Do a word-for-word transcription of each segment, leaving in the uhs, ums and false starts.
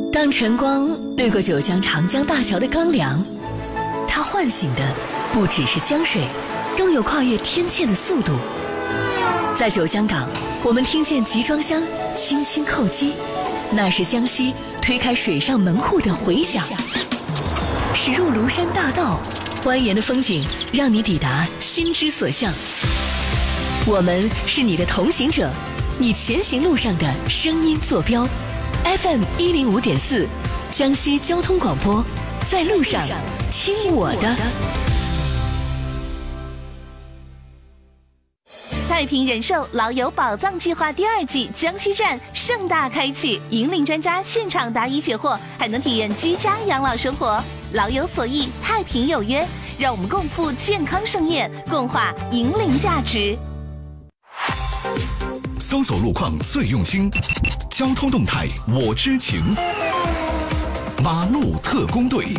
当晨光掠过九江长江大桥的钢梁，它唤醒的不只是江水，更有跨越天堑的速度。在九江港，我们听见集装箱轻轻叩击，那是江西推开水上门户的回响。驶入庐山大道，蜿蜒的风景让你抵达心之所向。我们是你的同行者，你前行路上的声音坐标。F M 一零五点四，江西交通广播，在路上听我的。 太平人寿老友宝藏计划第二季江西站盛大开启，引领专家现场答疑解惑，还能体验居家养老生活。老有所益，太平有约，让我们共赴健康盛宴，共话引领价值。 搜索路况最用心，交通动态我知情。马路特工队。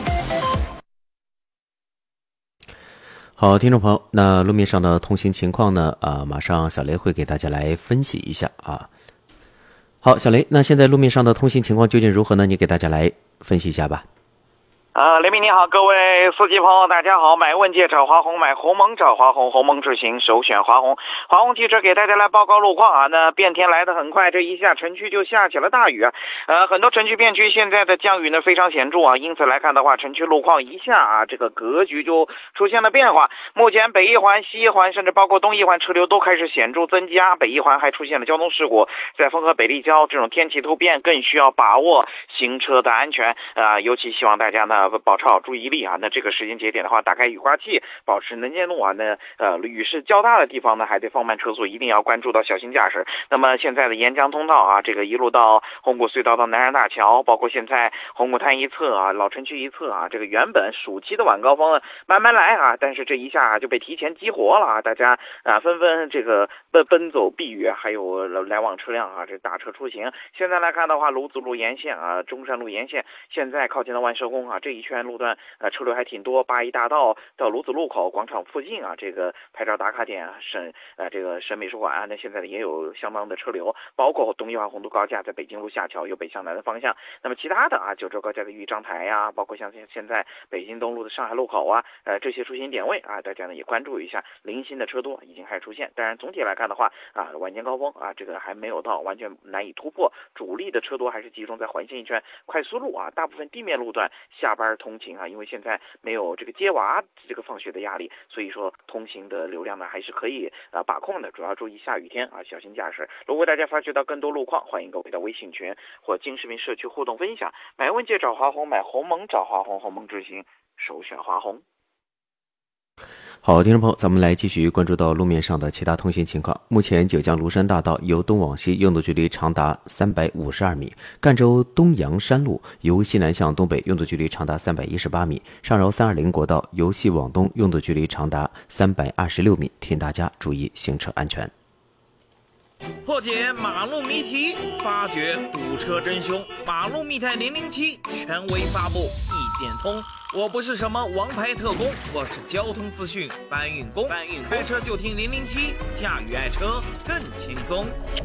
好，听众朋友，那路面上的通行情况呢？啊，马上小雷会给大家来分析一下啊。好，小雷，那现在路面上的通行情况究竟如何呢？你给大家来分析一下吧。 啊，雷鸣你好，各位司机朋友大家好，买问界找华虹，买鸿蒙找华虹，鸿蒙智行首选华虹。华虹汽车给大家来报告路况啊，那变天来得很快，这一下城区就下起了大雨啊，呃，很多城区片区现在的降雨呢非常显著啊，因此来看的话，城区路况一下啊，这个格局就出现了变化。目前北一环、西一环，甚至包括东一环车流都开始显著增加，北一环还出现了交通事故，在汾河北立交这种天气突变，更需要把握行车的安全啊、呃，尤其希望大家呢保持好注意力啊。那这个时间节点的话，打开雨刮器，保持能见度啊。那呃雨势较大的地方呢，还得放慢车速，一定要关注到小心驾驶。那么现在的沿江通道啊，这个一路到红谷隧道到南山大桥，包括现在红谷滩一侧啊、老城区一侧啊，这个原本暑期的晚高峰呢慢慢来啊，但是这一下就被提前激活了啊，大家啊纷纷这个奔奔走避雨，还有来往车辆啊，这打车出行。现在来看的话，卢子路沿线啊、中山路沿线，现在靠近了万寿宫啊这一圈路段呃车流还挺多，八一大道到卢子路口广场附近啊，这个拍照打卡点啊，省呃这个省美术馆啊，那现在也有相当的车流，包括东一环红都高架在北京路下桥有北向南的方向。那么其他的啊，九州高架的豫章台呀、啊，包括像现在北京东路的上海路口啊，呃这些出行点位啊，大家呢也关注一下，零星的车多已经开始出现。当然总体来看的话啊，晚间高峰啊，这个还没有到完全难以突破，主力的车多还是集中在环线一圈快速路啊，大部分地面路段下班通勤啊，因为现在没有这个接娃这个放学的压力，所以说通行的流量呢还是可以啊把控的，主要注意下雨天啊小心驾驶。如果大家发觉到更多路况，欢迎各位到微信群或金视频社区互动分享。买问界找华虹，买鸿蒙找华虹，鸿蒙智行首选华虹。 好，听众朋友，咱们来继续关注到路面上的其他通行情况。目前，九江庐山大道由东往西用的距离长达三百五十二米；赣州东阳山路由西南向东北用的距离长达三百一十八米；上饶三二零国道由西往东用的距离长达三百二十六米。请大家注意行车安全。 破解马路谜题，发掘堵车真凶。马路密探零零七权威发布，一点通。我不是什么王牌特工，我是交通资讯搬运工。搬运开车就听零零七，驾驭爱车更轻松。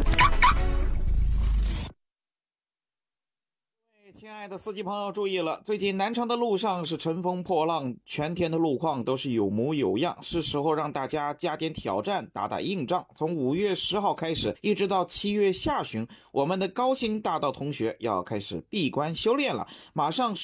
亲爱的司机朋友注意了，最近南昌的路上是乘风破浪，全天的路况都是有模有样，是时候让大家加点挑战，打打硬仗。从五月十号开始，一直到七月下旬，我们的高新大道同学要开始闭关修炼了，马上